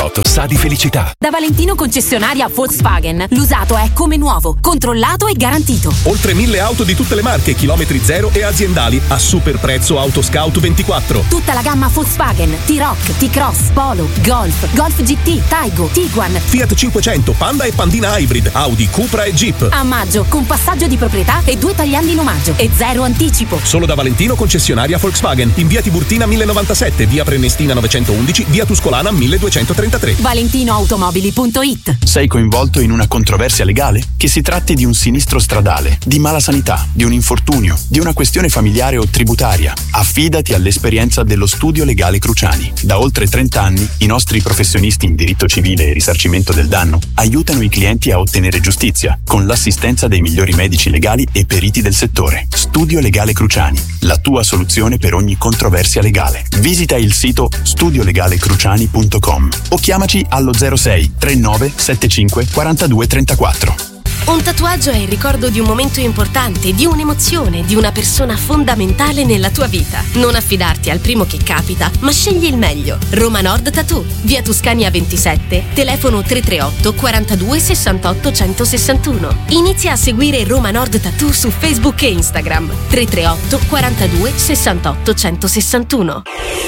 Volkswagen sa di felicità. Da Valentino concessionaria Volkswagen, l'usato è come nuovo, controllato e garantito. Oltre 1000 auto di tutte le marche, chilometri zero e aziendali a super prezzo Autoscout 24. Tutta la gamma Volkswagen, T-Roc, T-Cross, Polo, Golf, Golf GT, Taigo, Tiguan, Fiat 500, Panda e Pandina Hybrid, Audi, Cupra e Jeep. a maggio con passaggio di proprietà e 2 tagliandi in omaggio e 0 anticipo. Solo da Valentino concessionaria Volkswagen, in via Tiburtina 1097, via Prenestina 911, via Tuscolana 1233. ValentinoAutomobili.it. Sei coinvolto in una controversia legale? Che si tratti di un sinistro stradale, di mala sanità, di un infortunio, di una questione familiare o tributaria, affidati all'esperienza dello Studio Legale Cruciani. Da oltre 30 anni i nostri professionisti in diritto civile e risarcimento del danno aiutano i clienti a ottenere giustizia con l'assistenza dei migliori medici legali e periti del settore. Studio Legale Cruciani, la tua soluzione per ogni controversia legale. Visita il sito studiolegalecruciani.com o chiamaci allo 06 39 75 42 34. Un tatuaggio è il ricordo di un momento importante, di un'emozione, di una persona fondamentale nella tua vita. Non affidarti al primo che capita, ma scegli il meglio. Roma Nord Tattoo, via Tuscania 27, telefono 338 42 68 161. Inizia a seguire Roma Nord Tattoo su Facebook e Instagram. 338 42 68 161.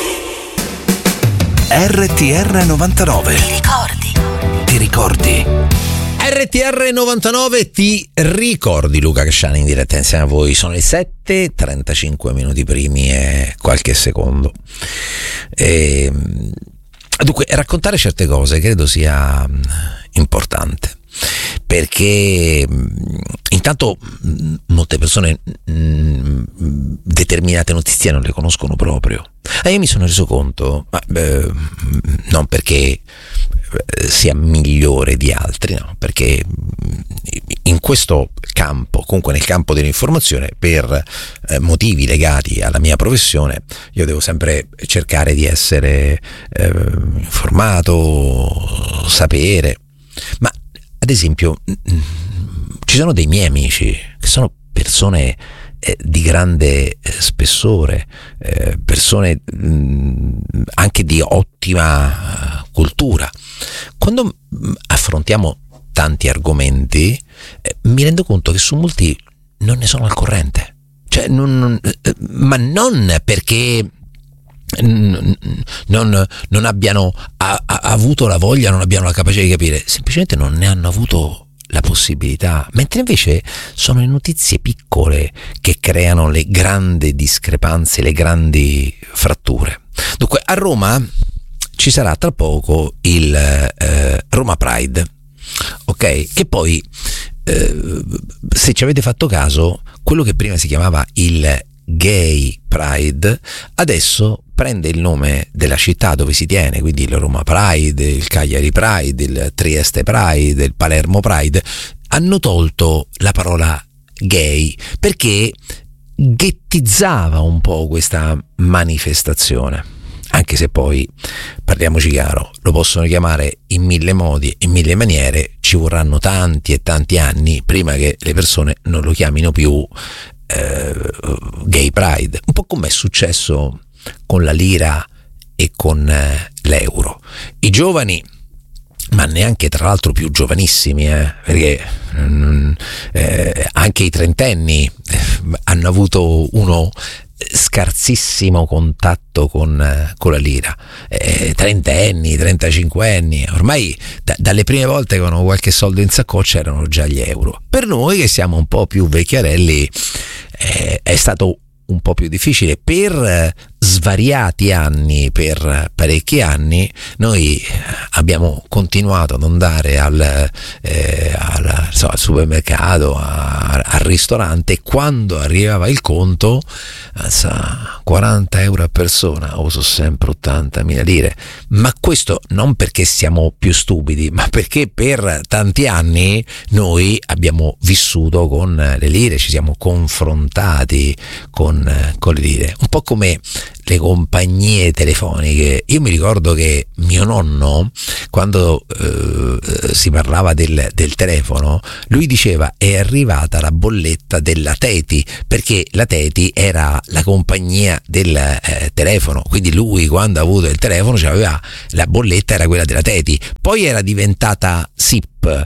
RTR 99. Ti ricordi? RTR 99 ti ricordi. Luca Casciani in diretta insieme a voi. Sono le 7:35 minuti primi e qualche secondo. Dunque, raccontare certe cose credo sia importante, perché intanto molte persone determinate notizie non le conoscono proprio. Io mi sono reso conto, non perché sia migliore di altri, no, perché in questo campo, comunque nel campo dell'informazione, per motivi legati alla mia professione, io devo sempre cercare di essere informato, sapere. Ma ad esempio ci sono dei miei amici che sono persone di grande spessore, persone anche di ottima cultura. Quando affrontiamo tanti argomenti mi rendo conto che su molti non ne sono al corrente, cioè ma non perché non abbiano avuto la voglia, non abbiano la capacità di capire, semplicemente non ne hanno avuto la possibilità, mentre invece sono le notizie piccole che creano le grandi discrepanze, le grandi fratture. Dunque, a Roma ci sarà tra poco il Roma Pride, ok? Che poi, se ci avete fatto caso, quello che prima si chiamava il Gay Pride adesso prende il nome della città dove si tiene, quindi il Roma Pride, il Cagliari Pride, il Trieste Pride, il Palermo Pride. Hanno tolto la parola gay perché ghettizzava un po' questa manifestazione, anche se poi, parliamoci chiaro, lo possono chiamare in 1000 modi, in 1000 maniere, ci vorranno tanti e tanti anni prima che le persone non lo chiamino più Gay Pride, un po' come è successo con la lira e con l'euro. I giovani, ma neanche tra l'altro più giovanissimi, perché anche i trentenni hanno avuto uno scarsissimo contatto con la lira, trentenni, 35 anni, ormai dalle prime volte che avevano qualche soldo in saccoccia erano già gli euro. Per noi che siamo un po' più vecchiarelli è stato un po' più difficile. Per svariati anni, per parecchi anni, noi abbiamo continuato ad andare al supermercato, al ristorante, e quando arrivava il conto, 40 euro a persona, o sono sempre 80.000 lire. Ma questo non perché siamo più stupidi, ma perché per tanti anni noi abbiamo vissuto con le lire, ci siamo confrontati con le lire, un po' come le compagnie telefoniche. Io mi ricordo che mio nonno, quando si parlava del telefono, lui diceva è arrivata la bolletta della Teti, perché la Teti era la compagnia del telefono, quindi lui quando ha avuto il telefono aveva la bolletta, era quella della Teti, poi era diventata SIP,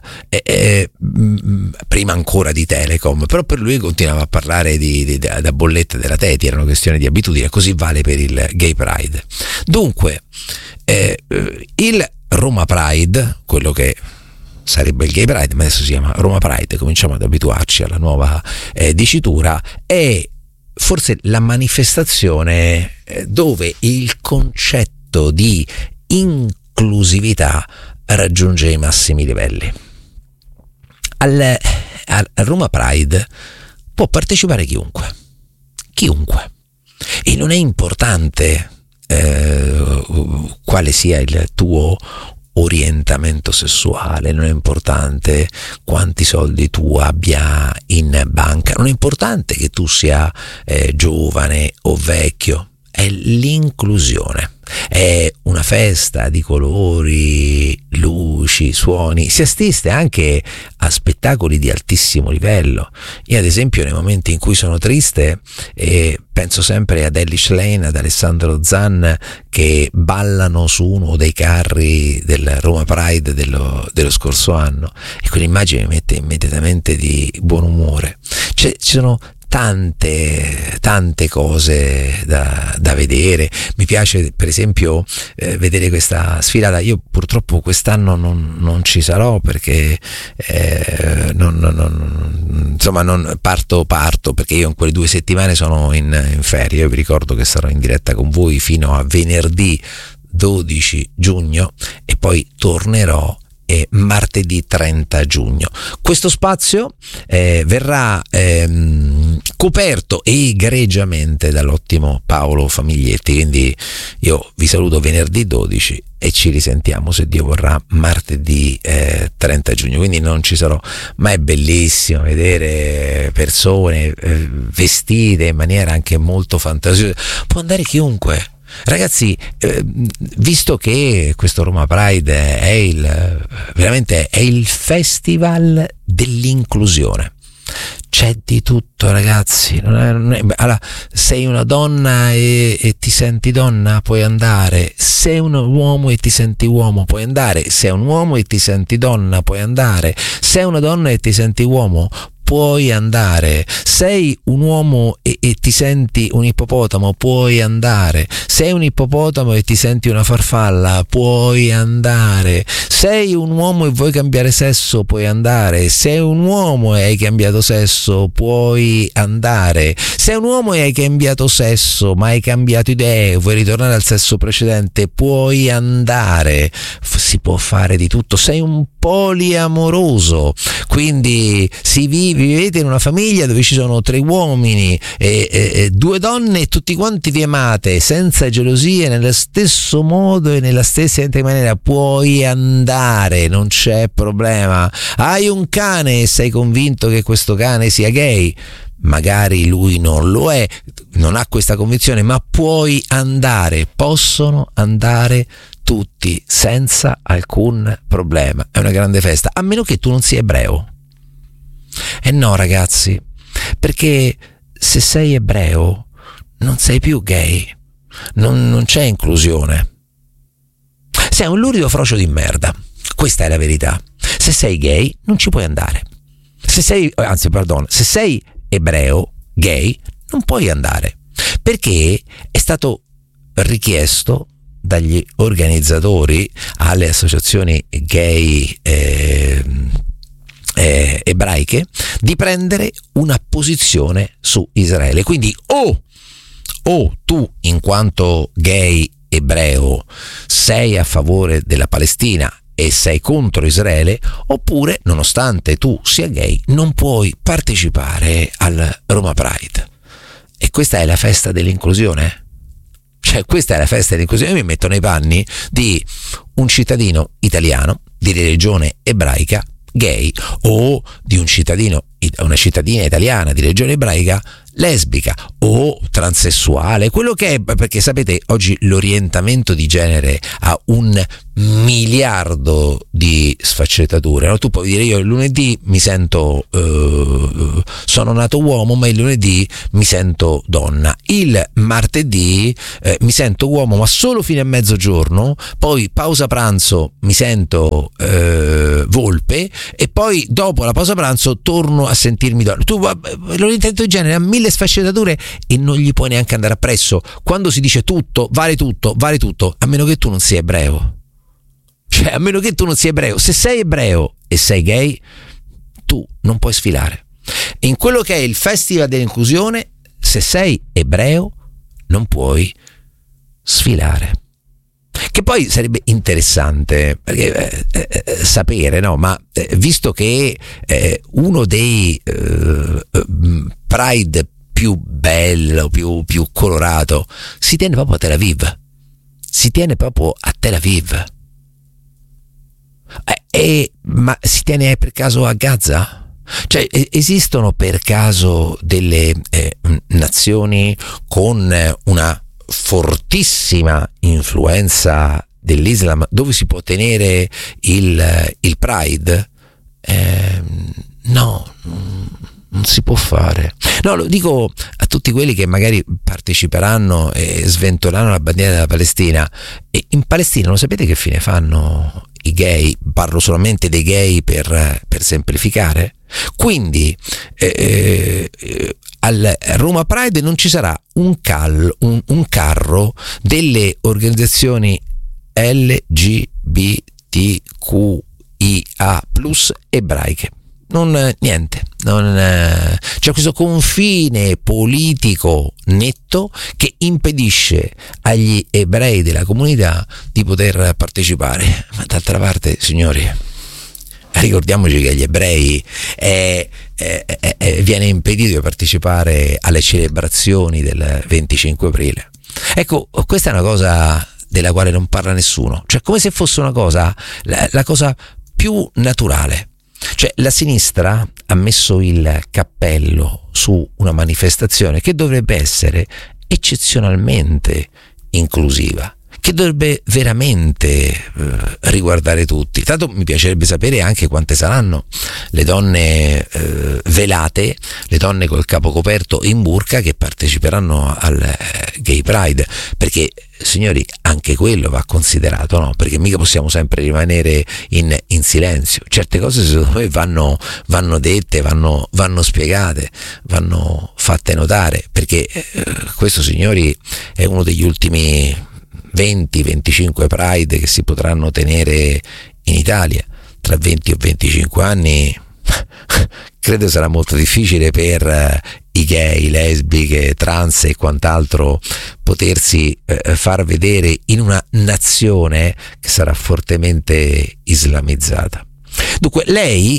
prima ancora di Telecom, però per lui continuava a parlare da bolletta della Teti, era una questione di abitudine. Così vale per il Gay Pride. Dunque il Roma Pride, quello che sarebbe il Gay Pride, ma adesso si chiama Roma Pride, cominciamo ad abituarci alla nuova dicitura, è forse la manifestazione dove il concetto di inclusività raggiunge i massimi livelli. Al Roma Pride può partecipare chiunque, e non è importante quale sia il tuo orientamento sessuale, non è importante quanti soldi tu abbia in banca, non è importante che tu sia giovane o vecchio, è l'inclusione. È una festa di colori, luci, suoni, si assiste anche a spettacoli di altissimo livello. Io ad esempio nei momenti in cui sono triste penso sempre ad Elish Lane, ad Alessandro Zan che ballano su uno dei carri del Roma Pride dello scorso anno, e quell'immagine mi mette immediatamente di buon umore. Ci sono tante cose da vedere. Mi piace per esempio vedere questa sfilata. Io purtroppo quest'anno non ci sarò perché non parto perché io in quelle 2 settimane sono in ferie. Io vi ricordo che sarò in diretta con voi fino a venerdì 12 giugno e poi tornerò martedì 30 giugno. Questo spazio verrà coperto egregiamente dall'ottimo Paolo Famiglietti, quindi io vi saluto venerdì 12 e ci risentiamo, se Dio vorrà, martedì 30 giugno, quindi non ci sarò, ma è bellissimo vedere persone vestite in maniera anche molto fantasiosa. Può andare chiunque. Ragazzi, visto che questo Roma Pride è veramente il festival dell'inclusione, c'è di tutto, ragazzi. Allora, sei una donna e ti senti donna, puoi andare. Sei un uomo e ti senti uomo, puoi andare. Sei un uomo e ti senti donna, puoi andare. Sei una donna e ti senti uomo, puoi andare. Sei un uomo e ti senti un ippopotamo, puoi andare. Sei un ippopotamo e ti senti una farfalla, puoi andare. Sei un uomo e vuoi cambiare sesso, puoi andare. Sei un uomo e hai cambiato sesso, puoi andare. Sei un uomo e hai cambiato sesso, ma hai cambiato idee, vuoi ritornare al sesso precedente, puoi andare. Si può fare di tutto. Sei un poliamoroso, quindi vivete in una famiglia dove ci sono 3 uomini e 2 donne e tutti quanti vi amate senza gelosie, nello stesso modo e nella stessa identica maniera, puoi andare, non c'è problema. Hai un cane e sei convinto che questo cane sia gay, magari lui non lo è, non ha questa convinzione, ma puoi andare, possono andare tutti senza alcun problema. È una grande festa, a meno che tu non sia ebreo. No, ragazzi, perché se sei ebreo non sei più gay, non c'è inclusione. Sei un lurido frocio di merda, questa è la verità. Se sei gay non ci puoi andare. Se sei ebreo gay non puoi andare, perché è stato richiesto dagli organizzatori alle associazioni gay ebraiche di prendere una posizione su Israele. Quindi o tu in quanto gay ebreo sei a favore della Palestina e sei contro Israele, oppure nonostante tu sia gay non puoi partecipare al Roma Pride. E questa è la festa dell'inclusione? Cioè, questa è la festa dell'inclusione. Io mi metto nei panni di un cittadino italiano di religione ebraica gay, o di un cittadino una cittadina italiana di religione ebraica lesbica o transessuale, quello che è, perché sapete oggi l'orientamento di genere ha 1 miliardo di sfaccettature, no? Tu puoi dire io il lunedì mi sento sono nato uomo ma il lunedì mi sento donna, il martedì mi sento uomo ma solo fino a mezzogiorno, poi pausa pranzo mi sento volpe e poi dopo la pausa pranzo torno a sentirmi donna. Tu l'orientamento di genere ha 1000 sfaccettature e non gli puoi neanche andare appresso. Quando si dice tutto, vale tutto, a meno che tu non sia ebreo. Cioè, a meno che tu non sia ebreo. Se sei ebreo e sei gay, tu non puoi sfilare. In quello che è il Festival dell'inclusione, se sei ebreo, non puoi sfilare. Che poi sarebbe interessante perché, sapere, no? Ma visto che uno dei Pride più bello, più colorato, si tiene proprio a Tel Aviv. Ma si tiene per caso a Gaza? Cioè, esistono per caso delle nazioni con una fortissima influenza dell'Islam dove si può tenere il Pride? No, non si può fare. No, lo dico a tutti quelli che magari parteciperanno e sventoleranno la bandiera della Palestina. E in Palestina lo sapete che fine fanno i gay? Parlo solamente dei gay per semplificare. Quindi al Roma Pride non ci sarà un carro delle organizzazioni LGBTQIA+ ebraiche. Niente, c'è questo confine politico netto che impedisce agli ebrei della comunità di poter partecipare. Ma d'altra parte, signori, ricordiamoci che agli ebrei viene impedito di partecipare alle celebrazioni del 25 aprile. Ecco, questa è una cosa della quale non parla nessuno, cioè come se fosse una cosa, la cosa più naturale. Cioè la sinistra ha messo il cappello su una manifestazione che dovrebbe essere eccezionalmente inclusiva, che dovrebbe veramente riguardare tutti. Tanto mi piacerebbe sapere anche quante saranno le donne velate, le donne col capo coperto in burka che parteciperanno al Gay Pride, perché signori anche quello va considerato, no? Perché mica possiamo sempre rimanere in silenzio. Certe cose secondo me vanno dette, vanno spiegate, vanno fatte notare, perché questo, signori, è uno degli ultimi 20-25 Pride che si potranno tenere in Italia. Tra 20 o 25 anni credo sarà molto difficile per i gay, lesbiche, trans e quant'altro potersi far vedere in una nazione che sarà fortemente islamizzata. Dunque lei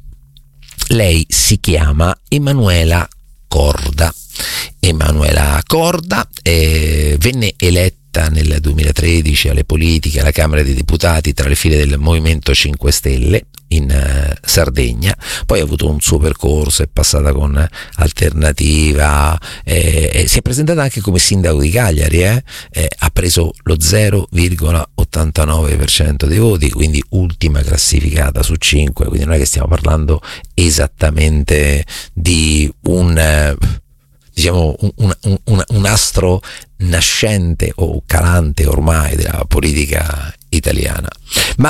si chiama Emanuela Corda. Emanuela Corda venne eletta nel 2013 alle politiche alla Camera dei Deputati tra le file del Movimento 5 Stelle in Sardegna, poi ha avuto un suo percorso, è passata con Alternativa, si è presentata anche come sindaco di Cagliari, ha preso lo 0,89% dei voti, quindi ultima classificata su 5, quindi non è che stiamo parlando esattamente di un astro nascente o calante ormai della politica italiana. Ma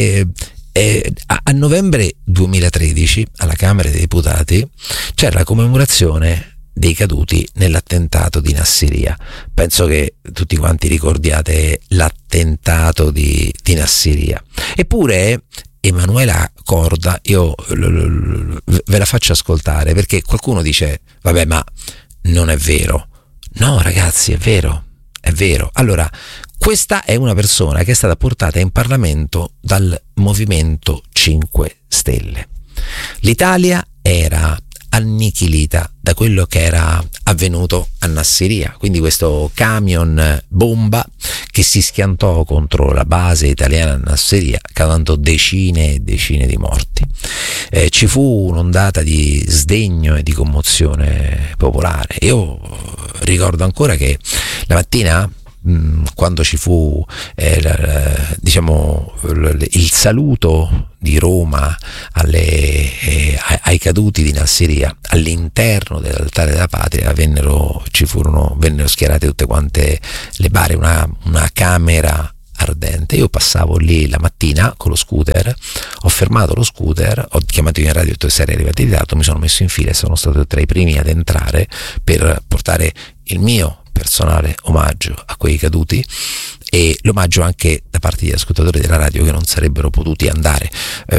a novembre 2013 alla Camera dei Deputati c'era la commemorazione dei caduti nell'attentato di Nassiriya. Penso che tutti quanti ricordiate l'attentato di Nassiriya. Eppure Emanuela Corda, io ve la faccio ascoltare, perché qualcuno dice vabbè, ma non è vero. No ragazzi, è vero. Allora, questa è una persona che è stata portata in Parlamento dal Movimento 5 Stelle. L'Italia era annichilita da quello che era avvenuto a Nassiriya. Quindi questo camion bomba che si schiantò contro la base italiana a Nassiriya, causando decine e decine di morti. Ci fu un'ondata di sdegno e di commozione popolare. Io ricordo ancora che la mattina, quando ci fu il saluto di Roma ai caduti di Nassiriya, all'interno dell'altare della patria vennero schierate tutte quante le bare, una camera ardente. Io passavo lì la mattina con lo scooter, ho fermato lo scooter, ho chiamato in radio e ho detto: sarei arrivati in ritardo, mi sono messo in fila e sono stato tra i primi ad entrare per portare il mio personale omaggio a quei caduti, e l'omaggio anche da parte degli ascoltatori della radio che non sarebbero potuti andare.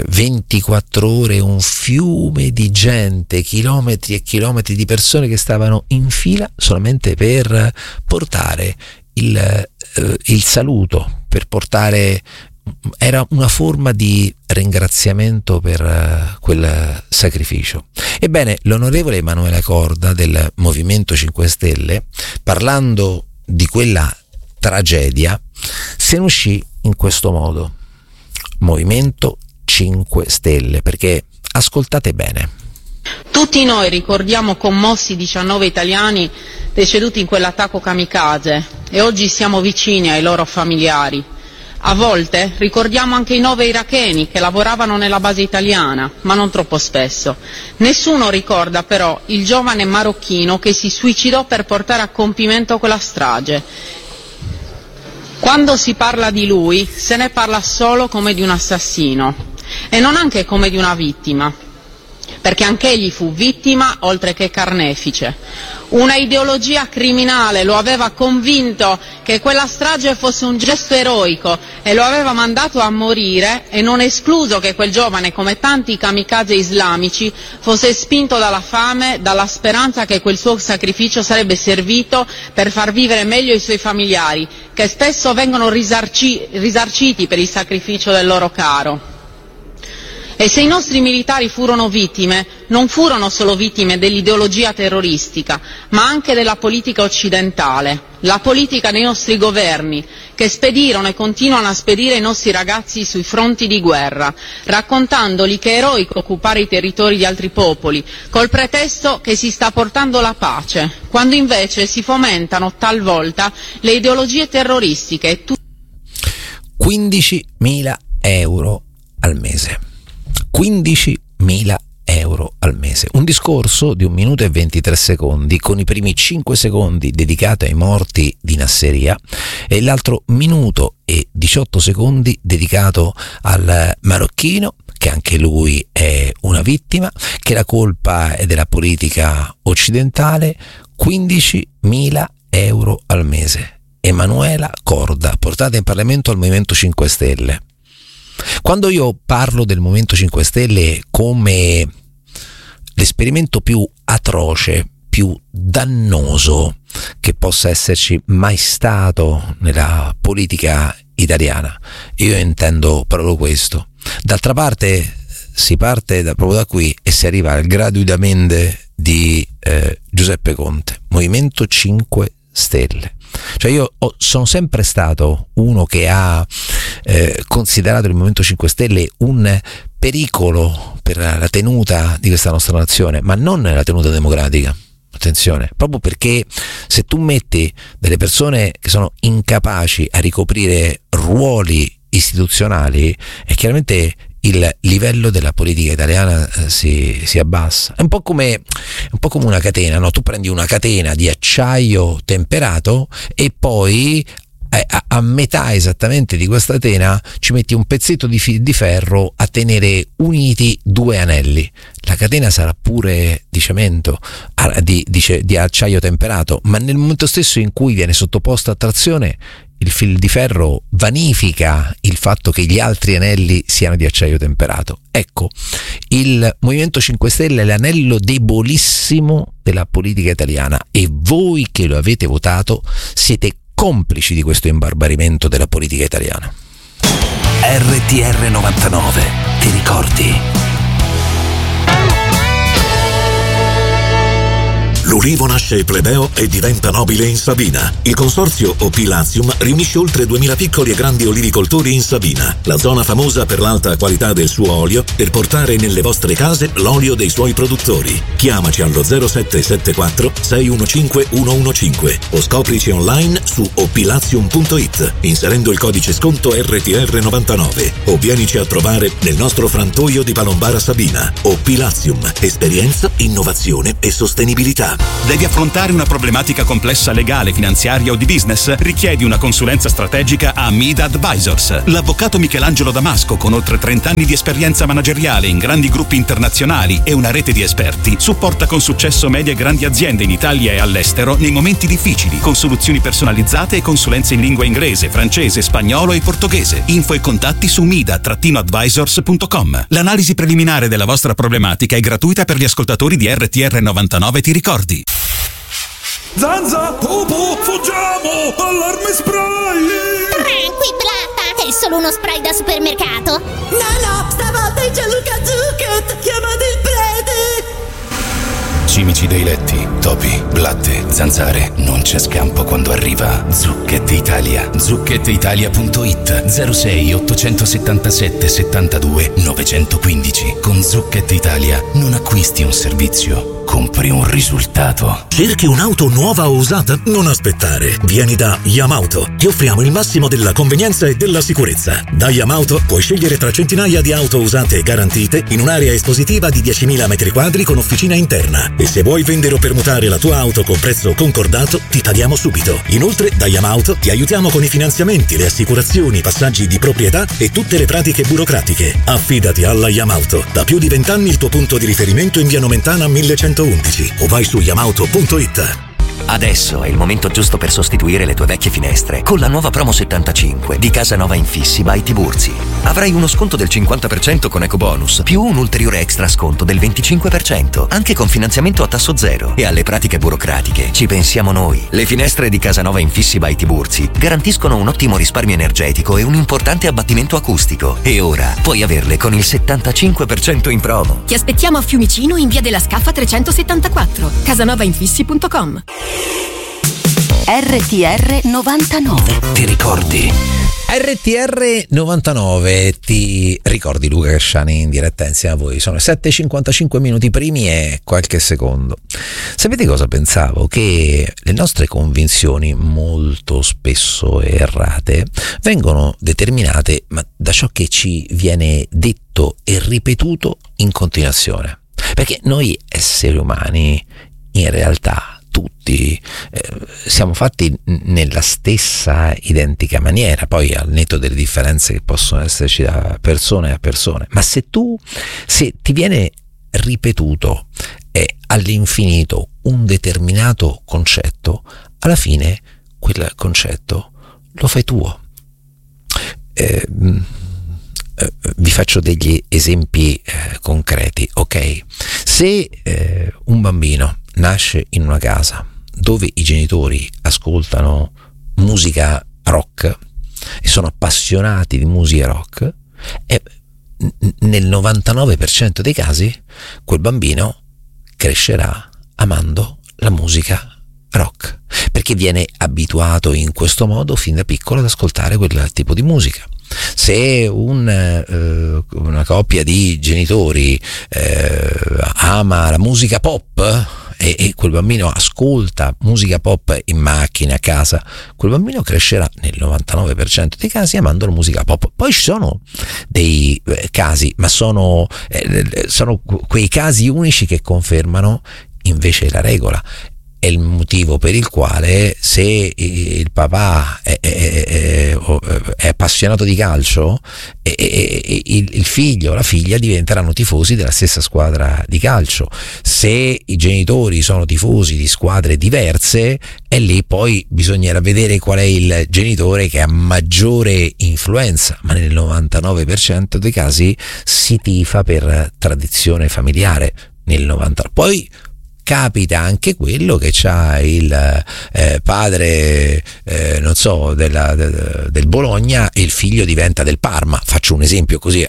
24 ore, un fiume di gente, chilometri e chilometri di persone che stavano in fila solamente per portare il saluto, per portare, era una forma di ringraziamento per quel sacrificio. Ebbene, l'onorevole Emanuela Corda del Movimento 5 Stelle, parlando di quella tragedia, se ne uscì in questo modo: Movimento 5 Stelle, perché ascoltate bene. Tutti noi ricordiamo commossi 19 italiani deceduti in quell'attacco kamikaze e oggi siamo vicini ai loro familiari. A volte ricordiamo anche i 9 iracheni che lavoravano nella base italiana, ma non troppo spesso. Nessuno ricorda però il giovane marocchino che si suicidò per portare a compimento quella strage. Quando si parla di lui, se ne parla solo come di un assassino e non anche come di una vittima, perché anch'egli fu vittima oltre che carnefice. Una ideologia criminale lo aveva convinto che quella strage fosse un gesto eroico e lo aveva mandato a morire, e non è escluso che quel giovane, come tanti kamikaze islamici, fosse spinto dalla fame, dalla speranza che quel suo sacrificio sarebbe servito per far vivere meglio i suoi familiari, che spesso vengono risarciti per il sacrificio del loro caro. E se i nostri militari furono vittime, non furono solo vittime dell'ideologia terroristica, ma anche della politica occidentale, la politica dei nostri governi, che spedirono e continuano a spedire i nostri ragazzi sui fronti di guerra, raccontandoli che è eroico occupare i territori di altri popoli, col pretesto che si sta portando la pace, quando invece si fomentano talvolta le ideologie terroristiche. 15.000 euro al mese. 15.000 euro al mese. Un discorso di 1 minuto e 23 secondi, con i primi 5 secondi dedicati ai morti di Nassiriya e l'altro minuto e 18 secondi dedicato al marocchino, che anche lui è una vittima, che la colpa è della politica occidentale. 15.000 euro al mese. Emanuela Corda, portata in Parlamento al Movimento 5 Stelle. Quando io parlo del Movimento 5 Stelle come l'esperimento più atroce, più dannoso che possa esserci mai stato nella politica italiana, io intendo proprio questo. D'altra parte si parte proprio da qui e si arriva al gratuitamente di Giuseppe Conte, Movimento 5 Stelle. Cioè io sono sempre stato uno che ha considerato il Movimento 5 Stelle un pericolo per la tenuta di questa nostra nazione, ma non la tenuta democratica. Attenzione, proprio perché se tu metti delle persone che sono incapaci a ricoprire ruoli istituzionali, è chiaramente il livello della politica italiana si abbassa. È un po' come una catena, no? Tu prendi una catena di acciaio temperato e poi a metà esattamente di questa catena ci metti un pezzetto di ferro a tenere uniti 2 anelli. La catena sarà pure di cemento, di acciaio temperato, ma nel momento stesso in cui viene sottoposto a trazione, il fil di ferro vanifica il fatto che gli altri anelli siano di acciaio temperato. Ecco, il Movimento 5 Stelle è l'anello debolissimo della politica italiana, e voi che lo avete votato siete complici di questo imbarbarimento della politica italiana. RTR 99, ti ricordi? L'ulivo nasce plebeo e diventa nobile in Sabina. Il consorzio Opilazium riunisce oltre 2000 piccoli e grandi olivicoltori in Sabina, la zona famosa per l'alta qualità del suo olio, per portare nelle vostre case l'olio dei suoi produttori. Chiamaci allo 0774 615 115 o scoprici online su opilazium.it inserendo il codice sconto RTR99 o vienici a trovare nel nostro frantoio di Palombara Sabina. Opilazium, esperienza, innovazione e sostenibilità. Devi affrontare una problematica complessa legale, finanziaria o di business? Richiedi una consulenza strategica a Mida Advisors. L'avvocato Michelangelo Damasco, con oltre 30 anni di esperienza manageriale in grandi gruppi internazionali e una rete di esperti, supporta con successo medie e grandi aziende in Italia e all'estero nei momenti difficili, con soluzioni personalizzate e consulenze in lingua inglese, francese, spagnolo e portoghese. Info e contatti su mida-advisors.com. L'analisi preliminare della vostra problematica è gratuita per gli ascoltatori di RTR99, ti ricordi? Zanza, Popo, fuggiamo! Allarme spray! Tranquillata, è solo uno spray da supermercato. No, stavolta è Gianluca Zucchet! Chiamate il prete! Cimici dei letti, topi, blatte, zanzare, non c'è scampo quando arriva Zucchet Italia. ZucchetItalia.it 06 877 72 915. Con Zucchet Italia non acquisti un servizio, compri un risultato. Cerchi un'auto nuova o usata? Non aspettare. Vieni da Yamauto. Ti offriamo il massimo della convenienza e della sicurezza. Da Yamauto puoi scegliere tra centinaia di auto usate e garantite in un'area espositiva di 10.000 m² con officina interna. E se vuoi vendere o permutare la tua auto con prezzo concordato, ti tagliamo subito. Inoltre, da Yamauto ti aiutiamo con i finanziamenti, le assicurazioni, i passaggi di proprietà e tutte le pratiche burocratiche. Affidati alla Yamauto. Da più di 20 anni il tuo punto di riferimento in via Nomentana 1111 o vai su yamauto.it. Adesso è il momento giusto per sostituire le tue vecchie finestre con la nuova promo 75 di Casa Nova Infissi by Tiburzi. Avrai uno sconto del 50% con ecobonus più un ulteriore extra sconto del 25%, anche con finanziamento a tasso zero. E alle pratiche burocratiche ci pensiamo noi. Le finestre di Casa Nova Infissi by Tiburzi garantiscono un ottimo risparmio energetico e un importante abbattimento acustico. E ora puoi averle con il 75% in promo. Ti aspettiamo a Fiumicino in via della Scaffa 374, casanovainfissi.com. RTR 99. Ti ricordi? RTR 99, ti ricordi Luca Casciani in diretta insieme a voi? Sono 7:55 minuti primi e qualche secondo. Sapete cosa pensavo? Che le nostre convinzioni, molto spesso errate, vengono determinate da ciò che ci viene detto e ripetuto in continuazione. Perché noi esseri umani, in realtà, tutti siamo fatti nella stessa identica maniera, poi al netto delle differenze che possono esserci da persone a persone, ma se ti viene ripetuto all'infinito un determinato concetto, alla fine quel concetto lo fai tuo. Vi faccio degli esempi concreti, ok? Se un bambino nasce in una casa dove i genitori ascoltano musica rock e sono appassionati di musica rock, e nel 99% dei casi quel bambino crescerà amando la musica rock, perché viene abituato in questo modo fin da piccolo ad ascoltare quel tipo di musica. Se una coppia di genitori ama la musica pop e quel bambino ascolta musica pop in macchina, a casa, quel bambino crescerà nel 99% dei casi amando la musica pop. Poi ci sono dei casi, ma sono quei casi unici che confermano invece la regola. È il motivo per il quale, se il papà è appassionato di calcio, il figlio o la figlia diventeranno tifosi della stessa squadra di calcio. Se i genitori sono tifosi di squadre diverse, e lì poi bisognerà vedere qual è il genitore che ha maggiore influenza, ma nel 99% dei casi si tifa per tradizione familiare. Nel 90%. Poi capita anche quello che c'ha il padre del Bologna e il figlio diventa del Parma. Faccio un esempio così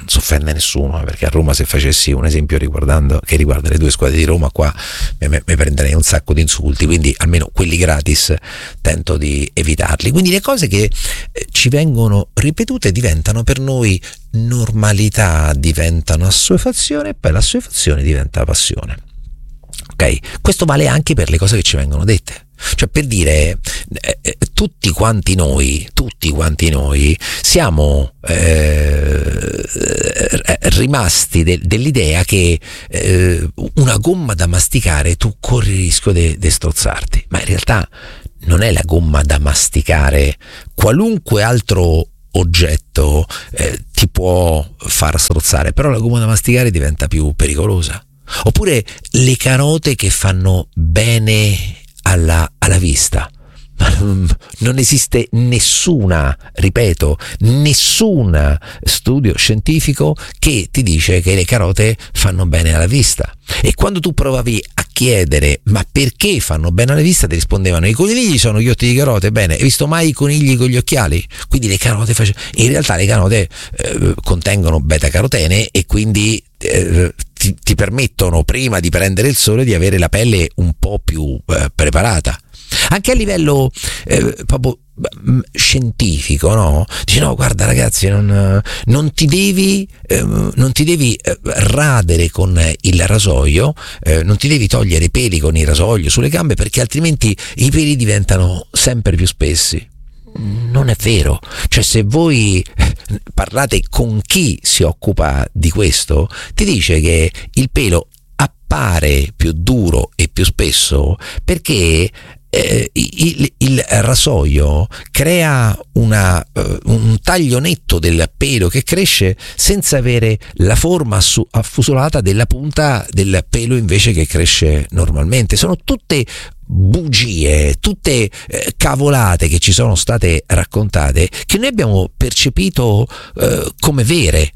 si offende nessuno, perché a Roma, se facessi un esempio che riguarda le due squadre di Roma, qua mi prenderei un sacco di insulti, quindi almeno quelli gratis tento di evitarli. Quindi le cose che ci vengono ripetute diventano per noi normalità, diventano assuefazione, e poi l'assuefazione diventa passione. Ok? Questo vale anche per le cose che ci vengono dette. Cioè, per dire, tutti quanti noi siamo rimasti dell'idea che una gomma da masticare tu corri il rischio di strozzarti, ma in realtà non è la gomma da masticare. Qualunque altro oggetto ti può far strozzare, però la gomma da masticare diventa più pericolosa. Oppure le carote che fanno bene alla vista. Ma non esiste nessun studio scientifico che ti dice che le carote fanno bene alla vista. E quando tu provavi a chiedere ma perché fanno bene alla vista, ti rispondevano: i conigli sono gli occhi di carote. Bene, hai visto mai i conigli con gli occhiali? Quindi le carote in realtà le carote contengono beta carotene e quindi ti permettono, prima di prendere il sole, di avere la pelle un po' più preparata. Anche a livello proprio scientifico, no? Dici: no, guarda ragazzi, non ti devi radere con il rasoio, non ti devi togliere i peli con il rasoio sulle gambe, perché altrimenti i peli diventano sempre più spessi. Non è vero. Cioè, se voi parlate con chi si occupa di questo, ti dice che il pelo appare più duro e più spesso perché il rasoio crea un taglio netto del pelo che cresce senza avere la forma affusolata della punta del pelo invece che cresce normalmente. Sono tutte bugie, tutte cavolate che ci sono state raccontate, che noi abbiamo percepito come vere.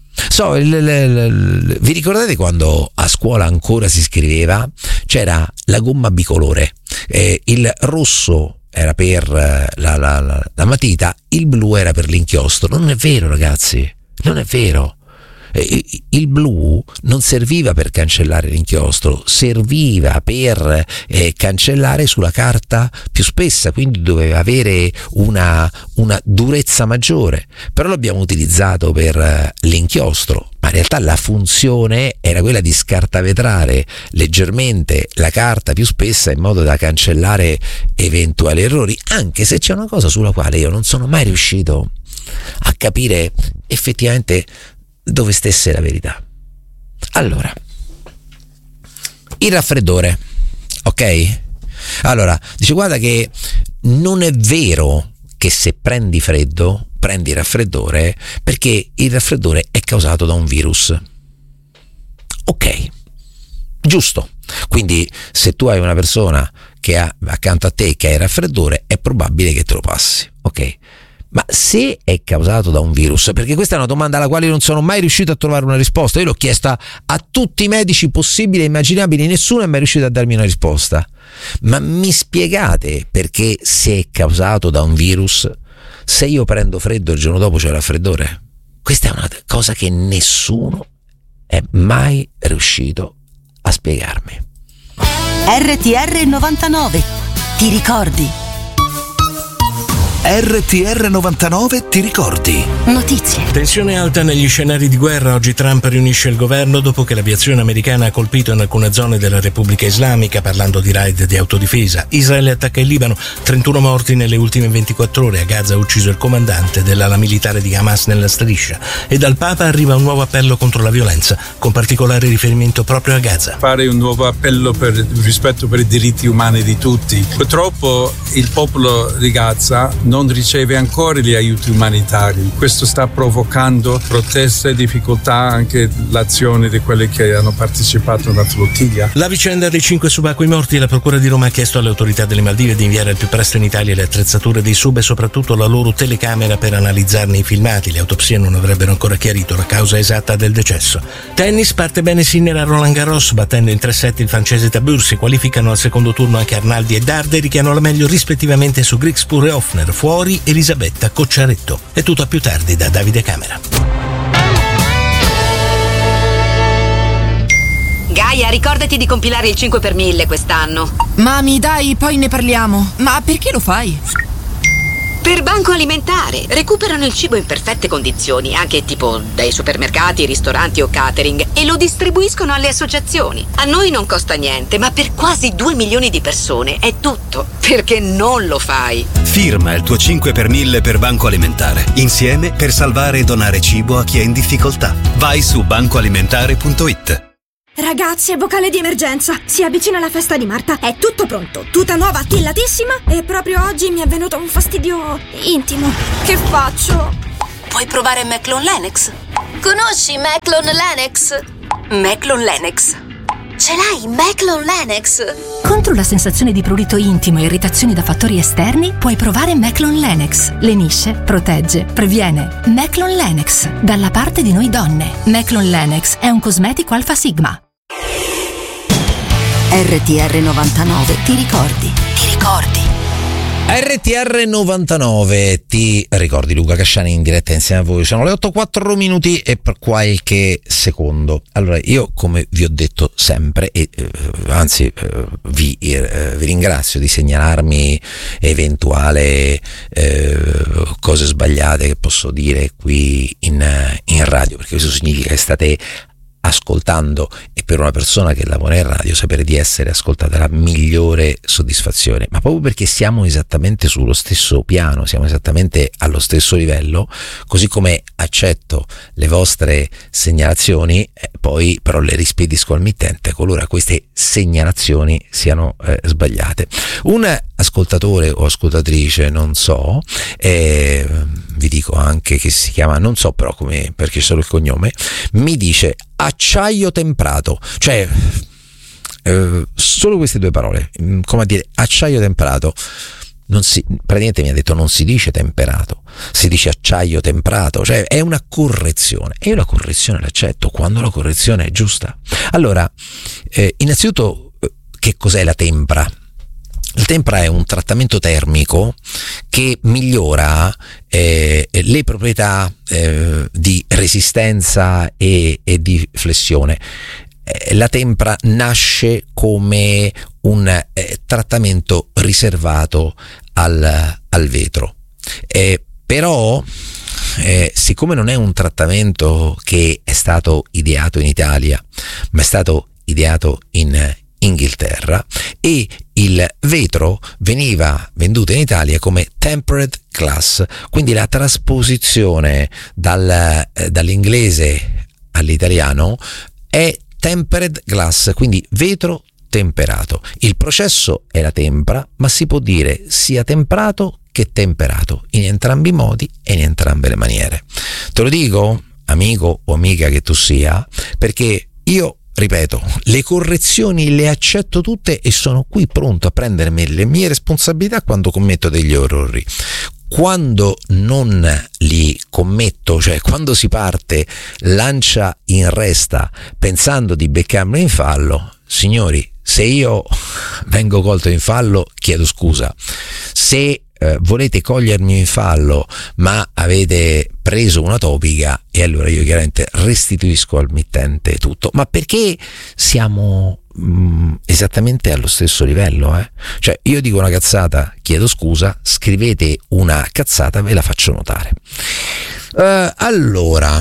Vi ricordate quando a scuola ancora si scriveva? C'era la gomma bicolore, il rosso era per la matita, il blu era per l'inchiostro. Non è vero, ragazzi, non è vero. Il blu non serviva per cancellare l'inchiostro, serviva per cancellare sulla carta più spessa, quindi doveva avere una durezza maggiore, però l'abbiamo utilizzato per l'inchiostro, ma in realtà la funzione era quella di scartavetrare leggermente la carta più spessa in modo da cancellare eventuali errori, anche se c'è una cosa sulla quale io non sono mai riuscito a capire effettivamente dove stesse la verità. Allora, il raffreddore, ok? Allora, dice: guarda che non è vero che se prendi freddo prendi raffreddore, perché il raffreddore è causato da un virus. Ok, giusto. Quindi se tu hai una persona che ha accanto a te che ha il raffreddore, è probabile che te lo passi, ok? Ma se è causato da un virus, perché questa è una domanda alla quale non sono mai riuscito a trovare una risposta, io l'ho chiesta a tutti i medici possibili e immaginabili, nessuno è mai riuscito a darmi una risposta. Ma mi spiegate perché, se è causato da un virus, se io prendo freddo il giorno dopo c'è il raffreddore? Questa è una cosa che nessuno è mai riuscito a spiegarmi. RTR 99, ti ricordi? RTR 99 ti ricordi? Notizie. Tensione alta negli scenari di guerra. Oggi Trump riunisce il governo dopo che l'aviazione americana ha colpito in alcune zone della Repubblica Islamica, parlando di raid di autodifesa. Israele attacca il Libano, 31 morti nelle ultime 24 ore. A Gaza ha ucciso il comandante dell'ala militare di Hamas nella striscia. E dal Papa arriva un nuovo appello contro la violenza, con particolare riferimento proprio a Gaza. Fare un nuovo appello per il rispetto per i diritti umani di tutti. Purtroppo il popolo di Gaza non riceve ancora gli aiuti umanitari. Questo sta provocando proteste e difficoltà anche l'azione di quelli che hanno partecipato alla flottiglia. La vicenda dei 5 subacquei morti. La Procura di Roma ha chiesto alle autorità delle Maldive di inviare al più presto in Italia le attrezzature dei sub e soprattutto la loro telecamera per analizzarne i filmati. Le autopsie non avrebbero ancora chiarito la causa esatta del decesso. Tennis, parte bene Sinner a Roland Garros, battendo in 3 set il francese Tabur. Si qualificano al secondo turno anche Arnaldi e Darderi, che hanno la meglio rispettivamente su Grigspur e Hoffner. Fuori Elisabetta Cocciaretto. È tutto a più tardi da Davide Camera. Gaia, ricordati di compilare il 5 per 1000 quest'anno. Mami, dai, poi ne parliamo. Ma perché lo fai? Per Banco Alimentare. Recuperano il cibo in perfette condizioni, anche tipo dai supermercati, ristoranti o catering, e lo distribuiscono alle associazioni. A noi non costa niente, ma per quasi 2 milioni di persone è tutto. Perché non lo fai? Firma il tuo 5 per 1000 per Banco Alimentare. Insieme per salvare e donare cibo a chi è in difficoltà. Vai su bancoalimentare.it. Ragazzi, è vocale di emergenza. Si avvicina la festa di Marta. È tutto pronto. Tuta nuova, tillatissima. E proprio oggi mi è venuto un fastidio intimo. Che faccio? Puoi provare Meclon Lennox. Conosci Meclon Lennox? Meclon Lennox. Ce l'hai, Meclon Lennox? Contro la sensazione di prurito intimo e irritazioni da fattori esterni, puoi provare Meclon Lennox. Lenisce, protegge, previene. Meclon Lennox, dalla parte di noi donne. Meclon Lennox è un cosmetico Alfa Sigma. RTR 99, ti ricordi? Ti ricordi? RTR 99, ti ricordi? Luca Casciani in diretta insieme a voi. Sono le 8:04 minuti e per qualche secondo. Allora, io come vi ho detto sempre, e anzi vi ringrazio di segnalarmi eventuali cose sbagliate che posso dire qui in radio, perché questo significa che state ascoltando, e per una persona che lavora in radio sapere di essere ascoltata è la migliore soddisfazione, ma proprio perché siamo esattamente sullo stesso piano, siamo esattamente allo stesso livello, così come accetto le vostre segnalazioni, poi però le rispedisco al mittente qualora queste segnalazioni siano sbagliate. Un ascoltatore o ascoltatrice, non so, vi dico anche che si chiama, non so però come, perché solo il cognome, mi dice acciaio temprato, cioè solo queste due parole, come a dire acciaio temprato. Praticamente mi ha detto non si dice temperato, si dice acciaio temprato, cioè è una correzione, e io la correzione l'accetto quando la correzione è giusta. Allora, innanzitutto, che cos'è la tempra? Il tempra è un trattamento termico che migliora le proprietà di resistenza e di flessione. La tempra nasce come un trattamento riservato al vetro, però siccome non è un trattamento che è stato ideato in Italia, ma è stato ideato in Inghilterra, e il vetro veniva venduto in Italia come tempered glass, quindi la trasposizione dall'inglese all'italiano è tempered glass, quindi vetro temperato. Il processo è la tempra, ma si può dire sia temprato che temperato, in entrambi i modi e in entrambe le maniere. Te lo dico, amico o amica che tu sia, perché io, ripeto, le correzioni le accetto tutte e sono qui pronto a prendermi le mie responsabilità quando commetto degli errori. Quando non li commetto, cioè quando si parte lancia in resta pensando di beccarmi in fallo, signori, se io vengo colto in fallo chiedo scusa. Se volete cogliermi in fallo ma avete preso una topica, e allora io chiaramente restituisco al mittente tutto, ma perché siamo esattamente allo stesso livello, cioè io dico una cazzata, chiedo scusa, scrivete una cazzata, ve la faccio notare. Allora,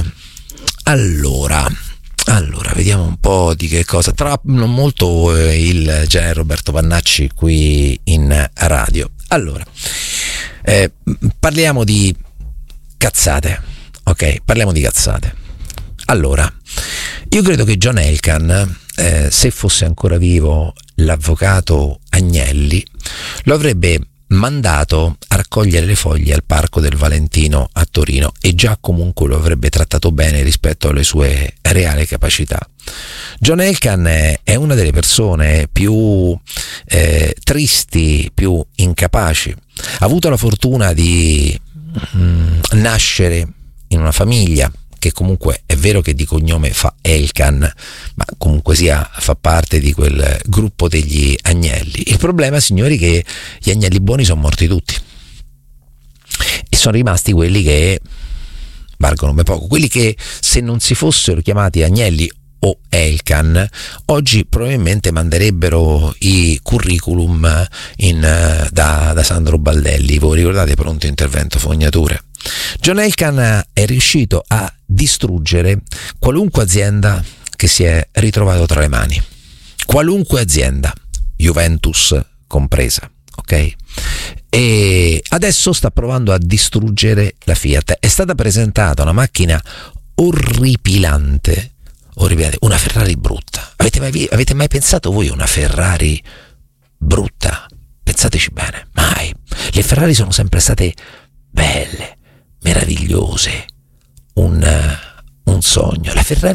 vediamo un po' di che cosa. Tra non molto il generale Roberto Pannacci qui in radio. Allora, parliamo di cazzate, ok? Parliamo di cazzate. Allora, io credo che John Elkann, se fosse ancora vivo l'avvocato Agnelli, lo avrebbe mandato a raccogliere le foglie al Parco del Valentino a Torino, e già comunque lo avrebbe trattato bene rispetto alle sue reali capacità. John Elkann è una delle persone più tristi, più incapaci. Ha avuto la fortuna di nascere in una famiglia che comunque è vero che di cognome fa Elkann, ma comunque sia fa parte di quel gruppo degli Agnelli. Il problema, signori, è che gli Agnelli buoni sono morti tutti e sono rimasti quelli che valgono ben poco, quelli che, se non si fossero chiamati Agnelli o Elkann, oggi probabilmente manderebbero i curriculum da Sandro Baldelli. Voi ricordate Pronto Intervento Fognature? John Elkann è riuscito a distruggere qualunque azienda che si è ritrovato tra le mani, qualunque azienda, Juventus compresa, ok? E adesso sta provando a distruggere la Fiat. È stata presentata una macchina orripilante, una Ferrari brutta. Avete mai pensato voi a una Ferrari brutta? Pensateci bene, mai. Le Ferrari sono sempre state belle, meravigliose, un sogno. La Ferrari